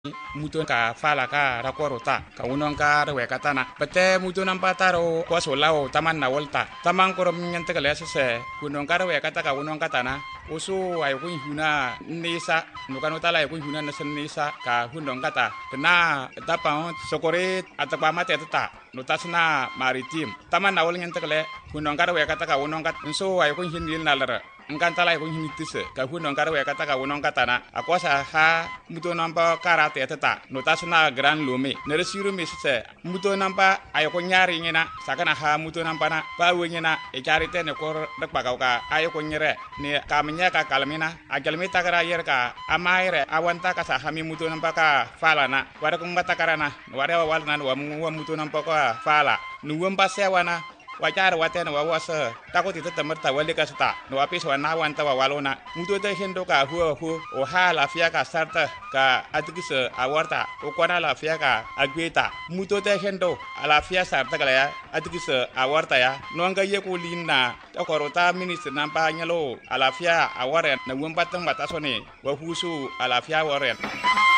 muto ka fala ka rakorota ka unon ka rewe katana pete muto nampa taro ko solao taman na volta taman korom nyante kale se kunon ka rewe kata ka unon katana usu ay kun huna nisa nukano tala ay kun huna na nisa ka hunon kata na tapa sokore atapa mate tata notasna maritim taman na vol nyante kale kunon ka rewe kata ka unon kat so ay kun hinil nalara ngantala ko hinitise ka hunon karawe kata ka wonon katana akosa ha muto nampa karate tata notasna gran lome neresiru misse muto nampa ayoko nyari ngina sakana ha muto nampa na pa wenyina e charite ne kor dak ka ayoko nyere ne kamnya ka kalmina agalmita kara yer ka amaire awanta ka sa hami muto nampa ka falana wara ko ngata karana wara walna wa muto nampa ka fala nuwamba sewana wajar waten wa wasa takut itu temerta wali kasta no apis wana wanta wa walona mutu te hendo ka hu o ha la fia ka sarta ka atikise awarta o kwana la fia ka agweta mutu te hendo ala fia sarta kala ya atikise awarta ya no nga ye ko linna to korota minister nampa nyalo ala fia awaren na wumpa tang batasone wa husu ala fia waren